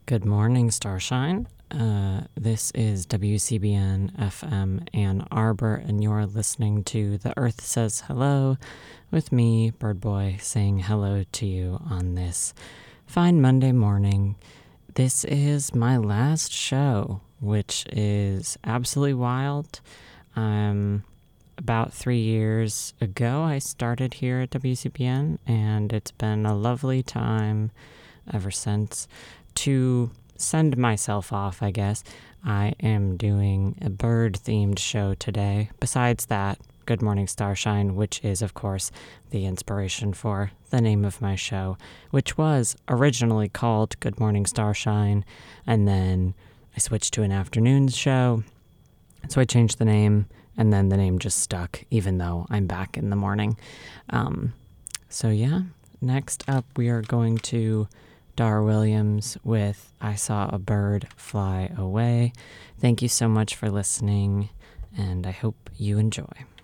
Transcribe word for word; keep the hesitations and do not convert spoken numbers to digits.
Good morning, Starshine. Uh, this is W C B N F M Ann Arbor, and you're listening to The Earth Says Hello with me, Bird Boy, saying hello to you on this fine Monday morning. This is my last show, which is absolutely wild. Um, about three years ago, I started here at W C B N, and it's been a lovely time ever since. To send myself off, I guess, I am doing a bird-themed show today. Besides that, Good Morning Starshine, which is, of course, the inspiration for the name of my show, which was originally called Good Morning Starshine, and then I switched to an afternoon show, so I changed the name, and then the name just stuck, even though I'm back in the morning. Um, so yeah, next up we are going to Dar Williams with I Saw a Bird Fly Away. Thank you so much for listening, and I hope you enjoy.